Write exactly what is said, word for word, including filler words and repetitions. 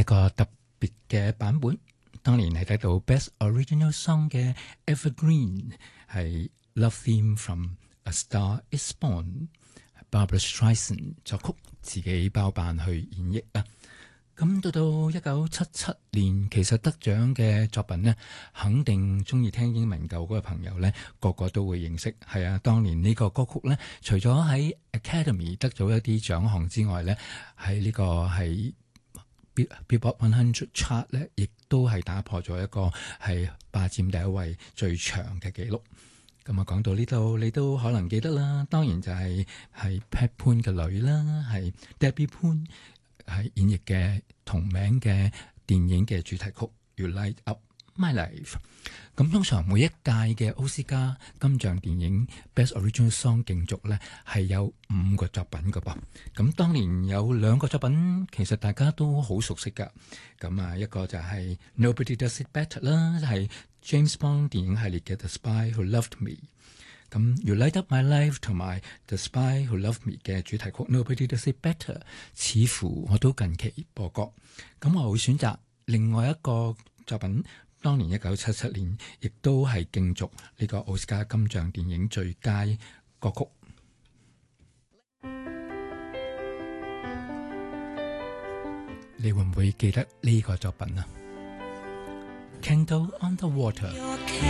一個特別嘅版本。當年係得到 Best Original Song 嘅 Evergreen 係 Love Theme from A Star Is Born，Barbra Streisand 作曲，自己包辦去演繹啊。咁到到一九七七年，其實得獎嘅作品呢，肯定中意聽英文舊歌嘅朋友呢，個個都會認識。係啊，當年呢個歌曲呢，除咗喺 Academy 得咗一啲獎項之外呢，喺呢個係 Billboard one hundred Chart 呢，亦都係打破咗一個係霸佔第一位最長嘅紀錄。咁啊，講到呢度，你都可能記得啦。當然就係係 Pat 潘嘅女啦，係 Debbie 潘係演繹嘅同名嘅電影嘅主題曲《You Light Up My Life》。咁通常每一屆嘅奧斯卡金像電影 Best Original Song 競逐呢，係有五個作品㗎噃。咁當年有兩個作品其實大家都好熟悉㗎。咁啊，一個就係 Nobody Does It Better 啦，係 James Bond 電影系列嘅 The Spy Who Loved Me。咁 You Light Up My Life 同埋 The Spy Who Loved Me 嘅主題曲 Nobody Does It Better， 似乎我都近期播過。咁我會選擇另外一個作品，當年一九七七年亦都係競逐呢個奧斯卡金像電影最佳歌曲。你會唔會記得呢個作品啊？ Candle on the Water。